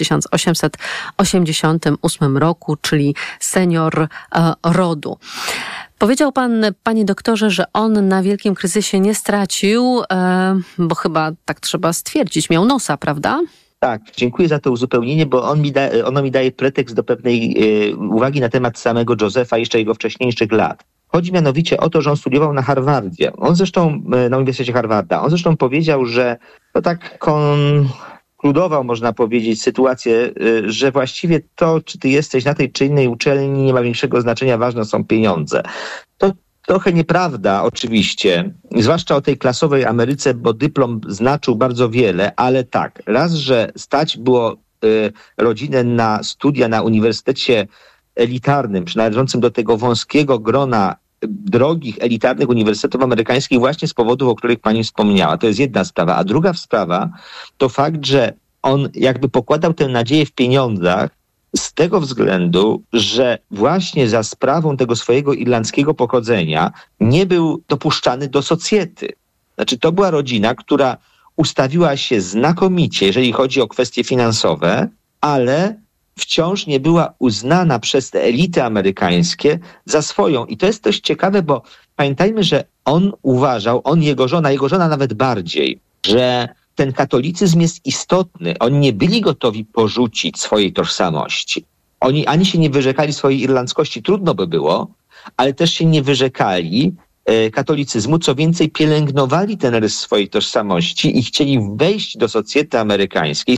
1888 roku, czyli senior rodu. Powiedział pan, panie doktorze, że on na wielkim kryzysie nie stracił, bo chyba tak trzeba stwierdzić, miał nosa, prawda? Tak, dziękuję za to uzupełnienie, bo ono mi daje pretekst do pewnej uwagi na temat samego Josepha, jeszcze jego wcześniejszych lat. Chodzi mianowicie o to, że on studiował na Harvardzie. Na Uniwersytecie Harvarda. On zresztą powiedział, że to tak konkludował, można powiedzieć, sytuację, że właściwie to, czy ty jesteś na tej czy innej uczelni, nie ma większego znaczenia, ważne są pieniądze. To trochę nieprawda oczywiście, zwłaszcza o tej klasowej Ameryce, bo dyplom znaczył bardzo wiele, ale tak, raz, że stać było rodzinę na studia na uniwersytecie elitarnym, przynależącym do tego wąskiego grona drogich, elitarnych uniwersytetów amerykańskich właśnie z powodów, o których pani wspomniała. To jest jedna sprawa. A druga sprawa to fakt, że on jakby pokładał tę nadzieję w pieniądzach, z tego względu, że właśnie za sprawą tego swojego irlandzkiego pochodzenia nie był dopuszczany do socjety. Znaczy, to była rodzina, która ustawiła się znakomicie, jeżeli chodzi o kwestie finansowe, ale wciąż nie była uznana przez te elity amerykańskie za swoją. I to jest dość ciekawe, bo pamiętajmy, że on uważał, jego żona nawet bardziej, że ten katolicyzm jest istotny. Oni nie byli gotowi porzucić swojej tożsamości. Oni ani się nie wyrzekali swojej irlandzkości, trudno by było, ale też się nie wyrzekali katolicyzmu. Co więcej, pielęgnowali ten rys swojej tożsamości i chcieli wejść do socjety amerykańskiej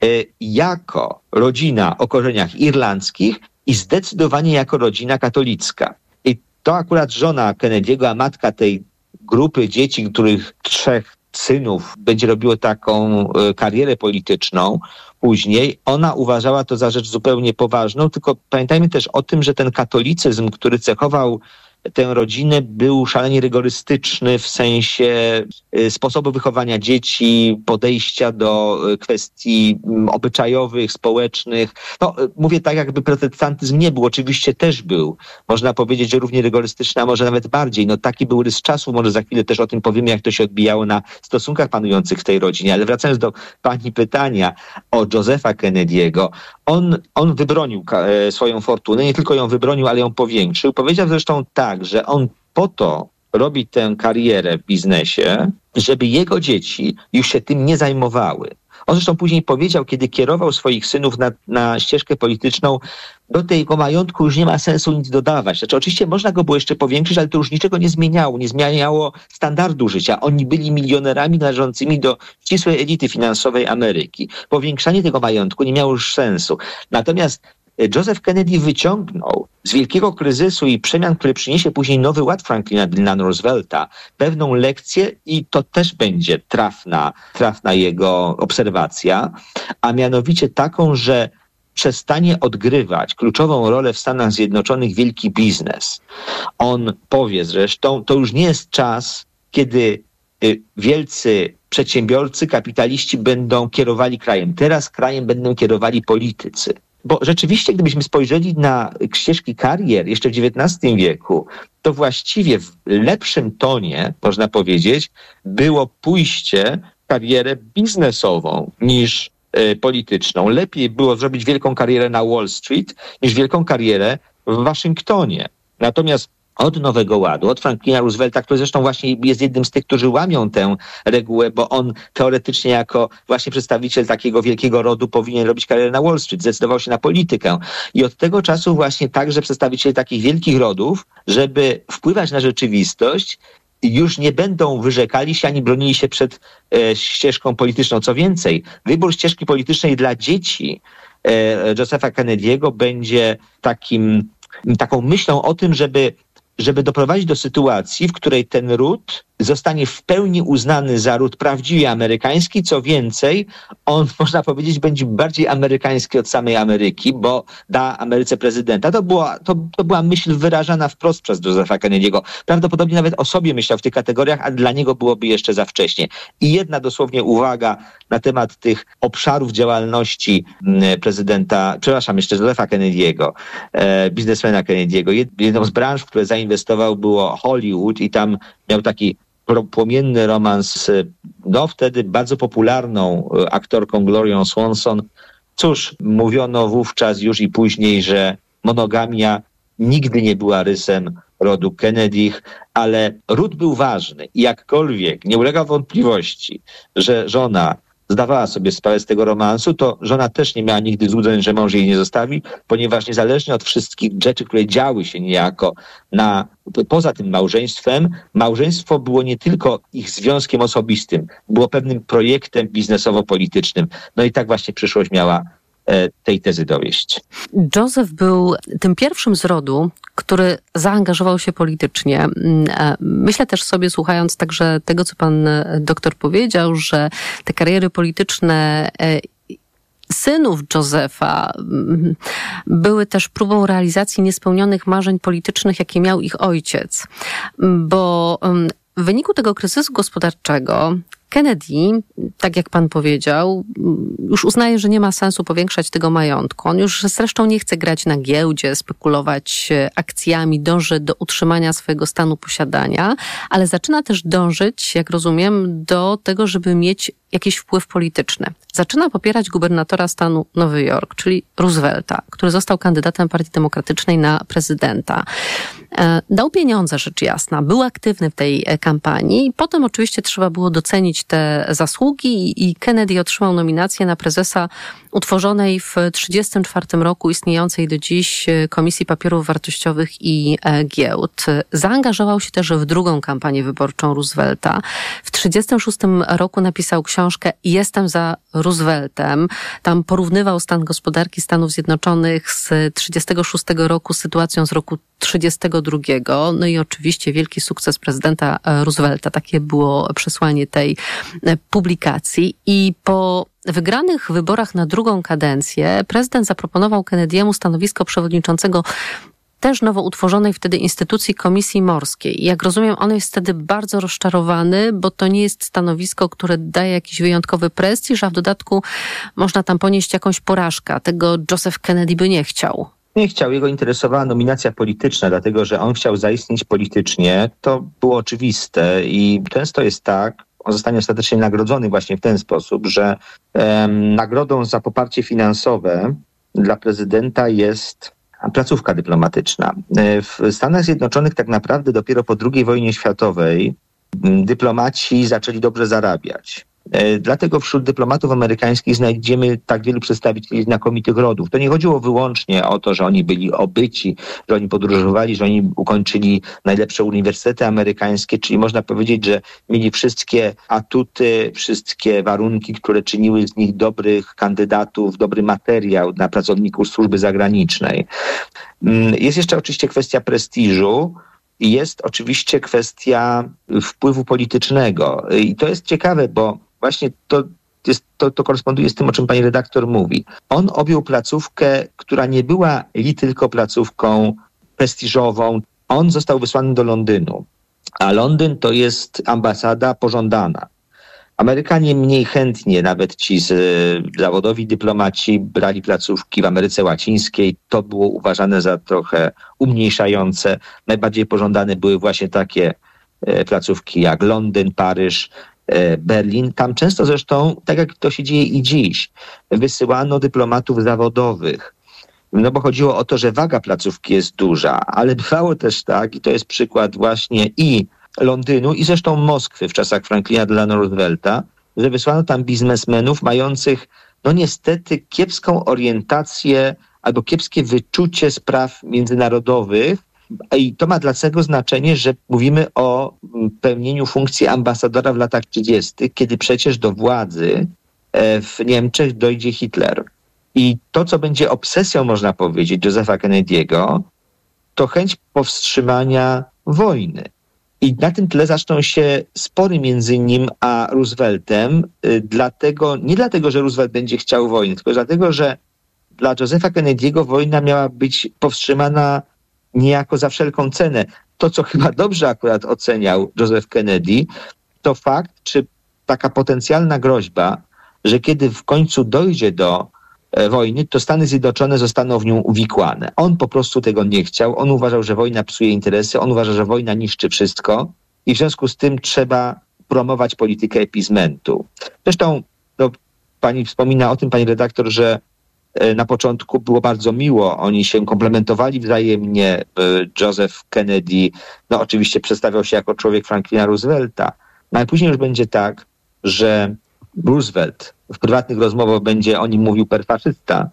jako rodzina o korzeniach irlandzkich i zdecydowanie jako rodzina katolicka. I to akurat żona Kennedy'ego, a matka tej grupy dzieci, których 3 synów będzie robiło taką karierę polityczną później, ona uważała to za rzecz zupełnie poważną, tylko pamiętajmy też o tym, że ten katolicyzm, który cechował tę rodzinę, był szalenie rygorystyczny w sensie sposobu wychowania dzieci, podejścia do kwestii obyczajowych, społecznych. No, mówię tak, jakby protestantyzm nie był. Oczywiście też był. Można powiedzieć, że równie rygorystyczny, a może nawet bardziej. No, taki był rys czasu. Może za chwilę też o tym powiemy, jak to się odbijało na stosunkach panujących w tej rodzinie. Ale wracając do pani pytania o Josepha Kennedy'ego, on wybronił swoją fortunę. Nie tylko ją wybronił, ale ją powiększył. Powiedział zresztą tak, że on po to robi tę karierę w biznesie, żeby jego dzieci już się tym nie zajmowały. On zresztą później powiedział, kiedy kierował swoich synów na ścieżkę polityczną, do tego majątku już nie ma sensu nic dodawać. Znaczy, oczywiście można go było jeszcze powiększyć, ale to już niczego nie zmieniało standardu życia. Oni byli milionerami należącymi do ścisłej elity finansowej Ameryki. Powiększanie tego majątku nie miało już sensu. Natomiast Joseph Kennedy wyciągnął z wielkiego kryzysu i przemian, które przyniesie później nowy ład Franklina Delano Roosevelta, pewną lekcję i to też będzie trafna jego obserwacja, a mianowicie taką, że przestanie odgrywać kluczową rolę w Stanach Zjednoczonych wielki biznes. On powie zresztą, to już nie jest czas, kiedy wielcy przedsiębiorcy, kapitaliści będą kierowali krajem. Teraz krajem będą kierowali politycy. Bo rzeczywiście, gdybyśmy spojrzeli na ścieżki karier jeszcze w XIX wieku, to właściwie w lepszym tonie, można powiedzieć, było pójście w karierę biznesową niż polityczną. Lepiej było zrobić wielką karierę na Wall Street niż wielką karierę w Waszyngtonie. Natomiast od Nowego Ładu, od Franklina Roosevelta, który zresztą właśnie jest jednym z tych, którzy łamią tę regułę, bo on teoretycznie jako właśnie przedstawiciel takiego wielkiego rodu powinien robić karierę na Wall Street, zdecydował się na politykę. I od tego czasu właśnie także przedstawiciele takich wielkich rodów, żeby wpływać na rzeczywistość, już nie będą wyrzekali się ani bronili się przed ścieżką polityczną. Co więcej, wybór ścieżki politycznej dla dzieci Josepha Kennedy'ego będzie taką myślą o tym, żeby doprowadzić do sytuacji, w której ten ród zostanie w pełni uznany za ród prawdziwie amerykański. Co więcej, on, można powiedzieć, będzie bardziej amerykański od samej Ameryki, bo da Ameryce prezydenta. To była myśl wyrażana wprost przez Josepha Kennedy'ego. Prawdopodobnie nawet o sobie myślał w tych kategoriach, a dla niego byłoby jeszcze za wcześnie. I jedna dosłownie uwaga na temat tych obszarów działalności jeszcze Josepha Kennedy'ego, biznesmena Kennedy'ego. Jedną z branż, w które zainwestował, było Hollywood i tam miał taki płomienny romans z wtedy bardzo popularną aktorką Glorią Swanson. Cóż, mówiono wówczas już i później, że monogamia nigdy nie była rysem rodu Kennedy'ch, ale ród był ważny i jakkolwiek nie ulega wątpliwości, że żona zdawała sobie sprawę z tego romansu, to żona też nie miała nigdy złudzeń, że mąż jej nie zostawi, ponieważ niezależnie od wszystkich rzeczy, które działy się niejako poza tym małżeństwem, małżeństwo było nie tylko ich związkiem osobistym, było pewnym projektem biznesowo-politycznym. No i tak właśnie przyszłość miała tej tezy dowieść. Joseph był tym pierwszym z rodu, który zaangażował się politycznie. Myślę też sobie, słuchając także tego, co pan doktor powiedział, że te kariery polityczne synów Josepha były też próbą realizacji niespełnionych marzeń politycznych, jakie miał ich ojciec. Bo w wyniku tego kryzysu gospodarczego Kennedy, tak jak pan powiedział, już uznaje, że nie ma sensu powiększać tego majątku. On już zresztą nie chce grać na giełdzie, spekulować akcjami, dąży do utrzymania swojego stanu posiadania, ale zaczyna też dążyć, jak rozumiem, do tego, żeby mieć jakiś wpływ polityczny. Zaczyna popierać gubernatora stanu Nowy Jork, czyli Roosevelta, który został kandydatem Partii Demokratycznej na prezydenta. Dał pieniądze, rzecz jasna, był aktywny w tej kampanii. Potem oczywiście trzeba było docenić te zasługi i Kennedy otrzymał nominację na prezesa utworzonej w 1934 roku istniejącej do dziś Komisji Papierów Wartościowych i Giełd. Zaangażował się też w drugą kampanię wyborczą Roosevelta. W 1936 roku napisał książkę Jestem za Rooseveltem. Tam porównywał stan gospodarki Stanów Zjednoczonych z 1936 roku z sytuacją z roku 1932. No i oczywiście wielki sukces prezydenta Roosevelta. Takie było przesłanie tej publikacji. I po wygranych wyborach na drugą kadencję prezydent zaproponował Kennedy'emu stanowisko przewodniczącego też nowo utworzonej wtedy instytucji Komisji Morskiej. Jak rozumiem, on jest wtedy bardzo rozczarowany, bo to nie jest stanowisko, które daje jakiś wyjątkowy prestiż, a w dodatku można tam ponieść jakąś porażkę. Tego Joseph Kennedy by nie chciał. Nie chciał. Jego interesowała nominacja polityczna, dlatego że on chciał zaistnieć politycznie. To było oczywiste i często jest tak, on zostanie ostatecznie nagrodzony właśnie w ten sposób, że nagrodą za poparcie finansowe dla prezydenta jest placówka dyplomatyczna. W Stanach Zjednoczonych tak naprawdę dopiero po II wojnie światowej dyplomaci zaczęli dobrze zarabiać. Dlatego wśród dyplomatów amerykańskich znajdziemy tak wielu przedstawicieli znakomitych rodów. To nie chodziło wyłącznie o to, że oni byli obyci, że oni podróżowali, że oni ukończyli najlepsze uniwersytety amerykańskie, czyli można powiedzieć, że mieli wszystkie atuty, wszystkie warunki, które czyniły z nich dobrych kandydatów, dobry materiał dla pracowników służby zagranicznej. Jest jeszcze oczywiście kwestia prestiżu. I jest oczywiście kwestia wpływu politycznego. I to jest ciekawe, bo właśnie to koresponduje z tym, o czym pani redaktor mówi. On objął placówkę, która nie była tylko placówką prestiżową. On został wysłany do Londynu, a Londyn to jest ambasada pożądana. Amerykanie mniej chętnie, nawet ci zawodowi dyplomaci, brali placówki w Ameryce Łacińskiej. To było uważane za trochę umniejszające. Najbardziej pożądane były właśnie takie placówki jak Londyn, Paryż, Berlin. Tam często zresztą, tak jak to się dzieje i dziś, wysyłano dyplomatów zawodowych. No bo chodziło o to, że waga placówki jest duża, ale bywało też tak, i to jest przykład właśnie i Londynu i zresztą Moskwy w czasach Franklina Delano Roosevelta, że wysłano tam biznesmenów mających no niestety kiepską orientację albo kiepskie wyczucie spraw międzynarodowych. I to ma dlatego znaczenie, że mówimy o pełnieniu funkcji ambasadora w latach 30., kiedy przecież do władzy w Niemczech dojdzie Hitler. I to, co będzie obsesją, można powiedzieć, Josepha Kennedy'ego, to chęć powstrzymania wojny. I na tym tle zaczną się spory między nim a Rooseveltem, nie dlatego, że Roosevelt będzie chciał wojny, tylko dlatego, że dla Josepha Kennedy'ego wojna miała być powstrzymana niejako za wszelką cenę. To, co chyba dobrze akurat oceniał Joseph Kennedy, to fakt, czy taka potencjalna groźba, że kiedy w końcu dojdzie do wojny, to Stany Zjednoczone zostaną w nią uwikłane. On po prostu tego nie chciał. On uważał, że wojna psuje interesy. On uważa, że wojna niszczy wszystko i w związku z tym trzeba promować politykę appeasementu. Zresztą pani wspomina o tym, pani redaktor, że na początku było bardzo miło. Oni się komplementowali wzajemnie. Joseph Kennedy, oczywiście przedstawiał się jako człowiek Franklina Roosevelta, ale później już będzie tak, że Roosevelt w prywatnych rozmowach będzie o nim mówił perfaszysta,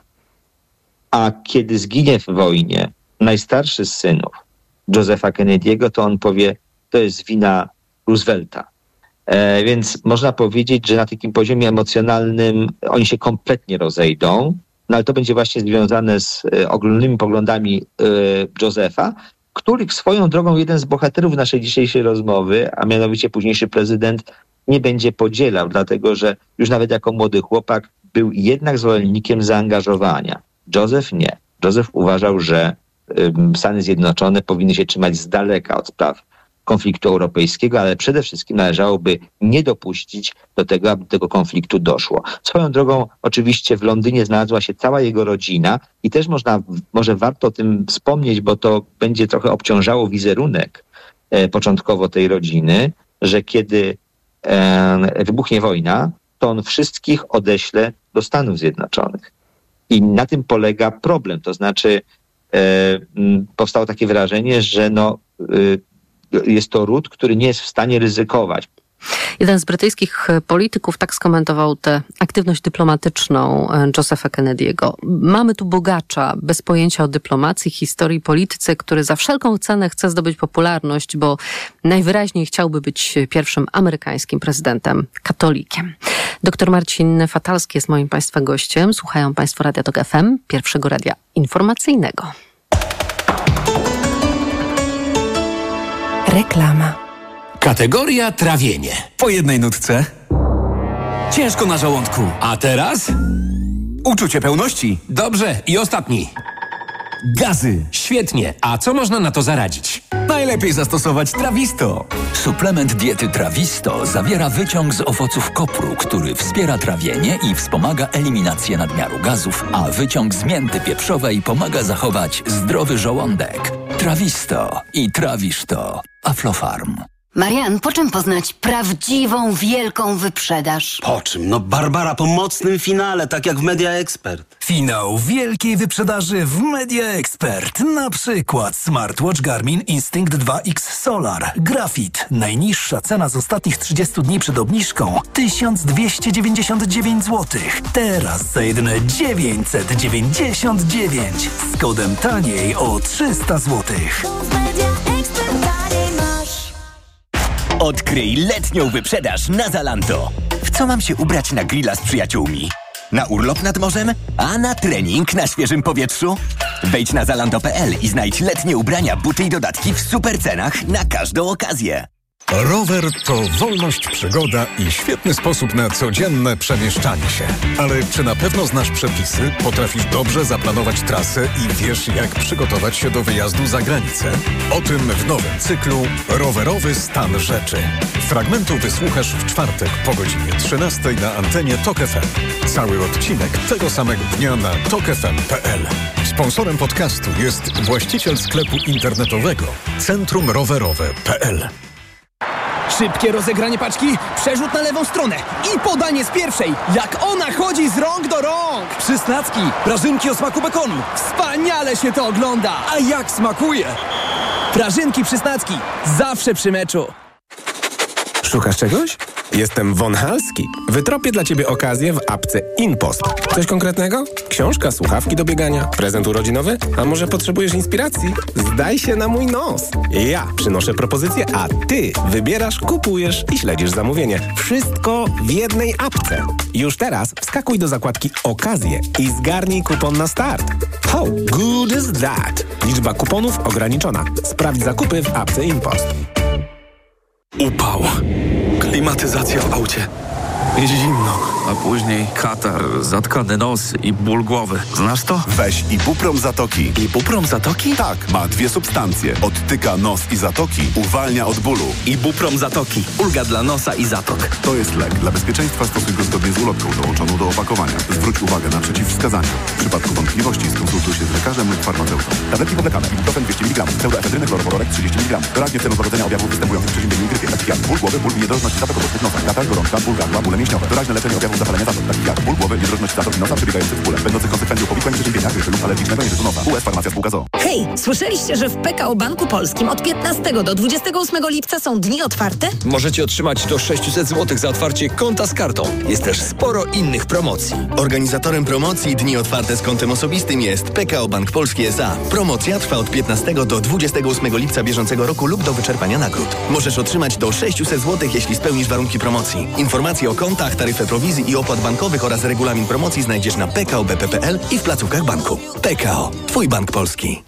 a kiedy zginie w wojnie najstarszy z synów Josepha Kennedy'ego, to on powie, to jest wina Roosevelta. Więc można powiedzieć, że na takim poziomie emocjonalnym oni się kompletnie rozejdą, ale to będzie właśnie związane z ogólnymi poglądami Josepha, których swoją drogą jeden z bohaterów naszej dzisiejszej rozmowy, a mianowicie późniejszy prezydent, nie będzie podzielał, dlatego że już nawet jako młody chłopak był jednak zwolennikiem zaangażowania. Joseph nie. Joseph uważał, że Stany Zjednoczone powinny się trzymać z daleka od spraw konfliktu europejskiego, ale przede wszystkim należałoby nie dopuścić do tego, aby do tego konfliktu doszło. Swoją drogą oczywiście w Londynie znalazła się cała jego rodzina i też może warto o tym wspomnieć, bo to będzie trochę obciążało wizerunek początkowo tej rodziny, że kiedy wybuchnie wojna, to on wszystkich odeśle do Stanów Zjednoczonych. I na tym polega problem. To znaczy powstało takie wrażenie, że jest to ród, który nie jest w stanie ryzykować. Jeden z brytyjskich polityków tak skomentował tę aktywność dyplomatyczną Josepha Kennedy'ego. Mamy tu bogacza, bez pojęcia o dyplomacji, historii, polityce, który za wszelką cenę chce zdobyć popularność, bo najwyraźniej chciałby być pierwszym amerykańskim prezydentem katolikiem. Dr Marcin Fatalski jest moim Państwa gościem. Słuchają Państwo Radia Tok FM, pierwszego radia informacyjnego. Reklama. Kategoria trawienie. Po jednej nutce. Ciężko na żołądku. A teraz? Uczucie pełności. Dobrze, i ostatni. Gazy. Świetnie. A co można na to zaradzić? Najlepiej zastosować Trawisto. Suplement diety Trawisto zawiera wyciąg z owoców kopru, który wspiera trawienie i wspomaga eliminację nadmiaru gazów, a wyciąg z mięty pieprzowej pomaga zachować zdrowy żołądek. Trawisto i trawisz to. Aflofarm. Marian, po czym poznać prawdziwą, wielką wyprzedaż? Po czym? No Barbara po mocnym finale, tak jak w Media Expert. Finał wielkiej wyprzedaży w Media Expert. Na przykład smartwatch Garmin Instinct 2X Solar. Grafit. Najniższa cena z ostatnich 30 dni przed obniżką 1299 zł. Teraz za jedyne 999. Z kodem taniej o 300 zł. Odkryj letnią wyprzedaż na Zalando. W co mam się ubrać na grilla z przyjaciółmi? Na urlop nad morzem? A na trening na świeżym powietrzu? Wejdź na zalando.pl i znajdź letnie ubrania, buty i dodatki w super cenach na każdą okazję. Rower to wolność, przygoda i świetny sposób na codzienne przemieszczanie się. Ale czy na pewno znasz przepisy, potrafisz dobrze zaplanować trasę i wiesz, jak przygotować się do wyjazdu za granicę? O tym w nowym cyklu Rowerowy stan rzeczy. Fragmentu wysłuchasz w czwartek po godzinie 13 na antenie Tok FM. Cały odcinek tego samego dnia na tokfm.pl. Sponsorem podcastu jest właściciel sklepu internetowego centrumrowerowe.pl. Szybkie rozegranie paczki, przerzut na lewą stronę i podanie z pierwszej. Jak ona chodzi z rąk do rąk. Przysnacki, prażynki o smaku bekonu. Wspaniale się to ogląda. A jak smakuje? Prażynki Przysnacki, zawsze przy meczu. Szukasz czegoś? Jestem Von Halski. Wytropię dla Ciebie okazję w apce InPost. Coś konkretnego? Książka, słuchawki do biegania, prezent urodzinowy? A może potrzebujesz inspiracji? Zdaj się na mój nos. Ja przynoszę propozycję, a Ty wybierasz, kupujesz i śledzisz zamówienie. Wszystko w jednej apce. Już teraz wskakuj do zakładki Okazje i zgarnij kupon na start. How good is that? Liczba kuponów ograniczona. Sprawdź zakupy w apce InPost. Upał. Klimatyzacja w aucie. Jest zimno, a później katar, zatkany nos i ból głowy. Znasz to? Weź Ibuprom Zatoki. Ibuprom Zatoki? Tak, ma 2 substancje. Odtyka nos i zatoki, uwalnia od bólu. Ibuprom Zatoki. Ulga dla nosa i zatok. To jest lek. Dla bezpieczeństwa stosuj go zgodnie z ulotką dołączoną do opakowania. Zwróć uwagę na przeciwwskazania. W przypadku wątpliwości skonsultuj się z lekarzem lub farmaceutą. Tabletki powlekane. Ibuprofen 200 mg. Pseudoefedryny chlorowodorek 30 mg. Doraźnie w celu złagodzenia objawów występujących w przeziębieniu i grypie. Takich jak ból głowy, ból i niedrożność zatok obok nosa. Katar, gorączka, ból gardła, bóle mięśniowe. Doraźne leczenie objawów zapalenia zatok. Takich jak ból głowy, niedrożność zatok i nosa przebiegających w bólem, będących konsekwencją powikłań przeziębienia, grypy lub alergicznego nieżytu nosa. US Farmacja Spółka ZOO. Hej, słyszeliście, że w PKO Banku Polskim od 15 do 28 lipca są dni otwarte? Możecie otrzymać do 600 zł za otwarcie konta z kartą. Jest też sporo innych promocji. Organizatorem promocji Dni Otwarte z kontem osobistym jest PKO Bank Polski S.A. Promocja trwa od 15 do 28 lipca bieżącego roku lub do wyczerpania nagród. Możesz otrzymać do 600 zł, jeśli spełnisz warunki promocji. Informacje o kontach, taryfę prowizji i opłat bankowych oraz regulamin promocji znajdziesz na pkobp.pl i w placówkach banku. PKO. Twój bank polski.